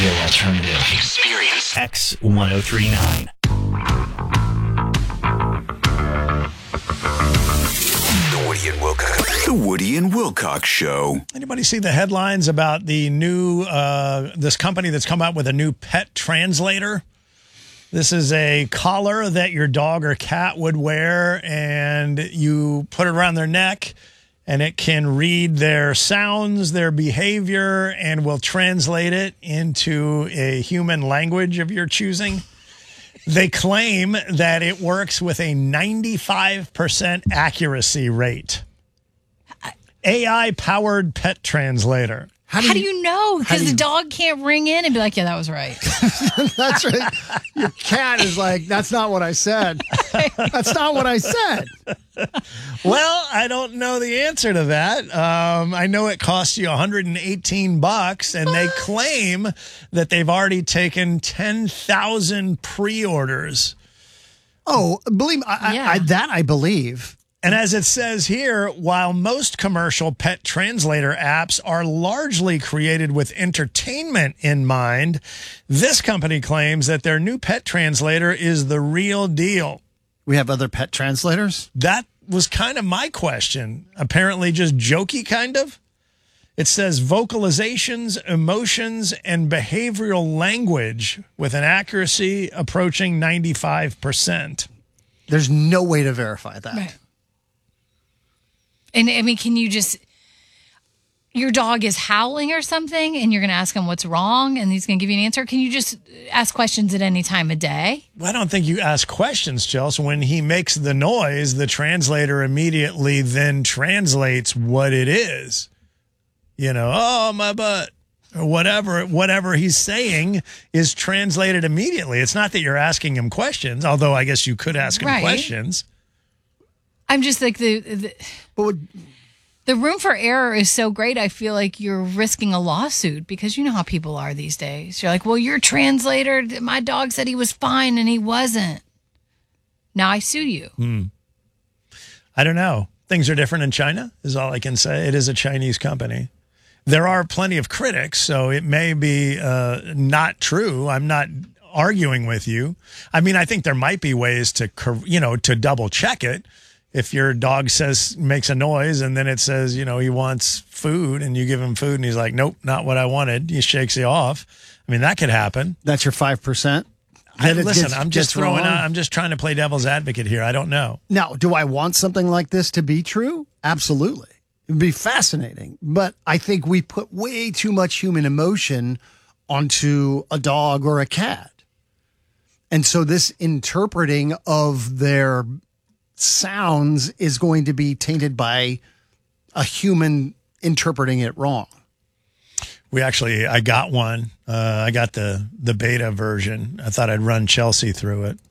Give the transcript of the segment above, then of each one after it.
real alternative. Experience X1039. The Woody and Wilcox Show. Anybody see the headlines about the new, this company that's come out with a new pet translator? This is a collar that your dog or cat would wear, and you put it around their neck, and it can read their sounds, their behavior, and will translate it into a human language of your choosing. They claim that it works with a 95% accuracy rate. AI-powered pet translator. How do you know? Because the dog can't ring in and be like, yeah, that was right. That's right. Your cat is like, that's not what I said. That's not what I said. Well, I don't know the answer to that. I know it costs you $118, and they claim that they've already taken 10,000 pre-orders. Oh, believe me, I believe. And as it says here, while most commercial pet translator apps are largely created with entertainment in mind, this company claims that their new pet translator is the real deal. We have other pet translators? That was kind of my question. Apparently just jokey, kind of. It says vocalizations, emotions, and behavioral language with an accuracy approaching 95%. There's no way to verify that. Right. And I mean, can you just, your dog is howling or something and you're going to ask him what's wrong and he's going to give you an answer? Can you just ask questions at any time of day? Well, I don't think you ask questions, Chelsea. When he makes the noise, the translator immediately then translates what it is. You know, oh, my butt. Or whatever he's saying is translated immediately. It's not that you're asking him questions, although I guess you could ask him questions. I'm just like the room for error is so great. I feel like you're risking a lawsuit because you know how people are these days. You're like, well, your translator, my dog said he was fine and he wasn't. Now I sue you. I don't know. Things are different in China is all I can say. It is a Chinese company. There are plenty of critics, so it may be not true. I'm not arguing with you. I mean, I think there might be ways to, to double check it. If your dog makes a noise and then it says, he wants food and you give him food and he's like, nope, not what I wanted. He shakes you off. I mean, that could happen. That's your 5%? Listen, I'm just I'm just trying to play devil's advocate here. I don't know. Now, do I want something like this to be true? Absolutely. It would be fascinating. But I think we put way too much human emotion onto a dog or a cat. And so this interpreting of their sounds is going to be tainted by a human interpreting it wrong. I got one. I got the beta version. I thought I'd run Chelsea through it.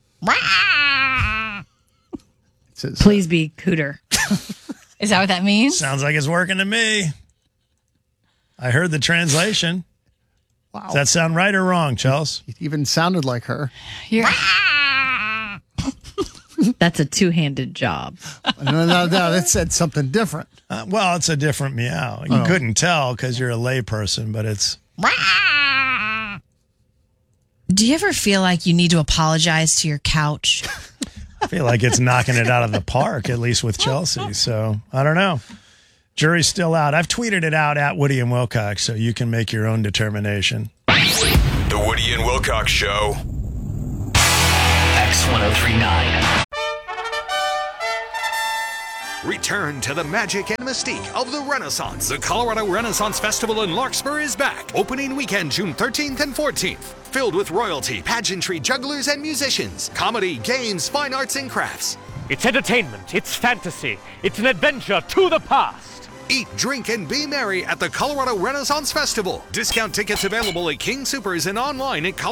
Please be Cooter. Is that what that means? Sounds like it's working to me. I heard the translation. Wow. Does that sound right or wrong, Chelsea? It even sounded like her. That's a two-handed job. No, that said something different. Well, it's a different meow. You couldn't tell because you're a layperson, but it's... Do you ever feel like you need to apologize to your couch? I feel like it's knocking it out of the park, at least with Chelsea. So, I don't know. Jury's still out. I've tweeted it out at Woody and Wilcox, so you can make your own determination. The Woody and Wilcox Show. X1039. Return to the magic and mystique of the Renaissance. The Colorado Renaissance Festival in Larkspur is back. Opening weekend, June 13th and 14th. Filled with royalty, pageantry, jugglers, and musicians. Comedy, games, fine arts, and crafts. It's entertainment. It's fantasy. It's an adventure to the past. Eat, drink, and be merry at the Colorado Renaissance Festival. Discount tickets available at King Soopers and online at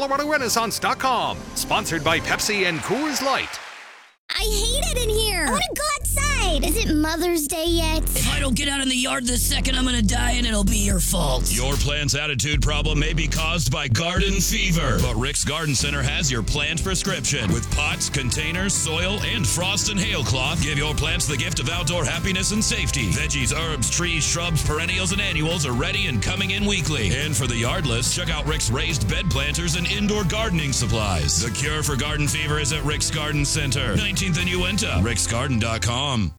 coloradorenaissance.com. Sponsored by Pepsi and Coors Light. I hate it in here. I want to go outside. Wait, is it Mother's Day yet? If I don't get out in the yard this second, I'm gonna die and it'll be your fault. Your plant's attitude problem may be caused by garden fever, but Rick's Garden Center has your plant prescription. With pots, containers, soil, and frost and hail cloth, give your plants the gift of outdoor happiness and safety. Veggies, herbs, trees, shrubs, perennials, and annuals are ready and coming in weekly. And for the yardless, check out Rick's raised bed planters and indoor gardening supplies. The cure for garden fever is at Rick's Garden Center, 19th and Uinta, ricksgarden.com.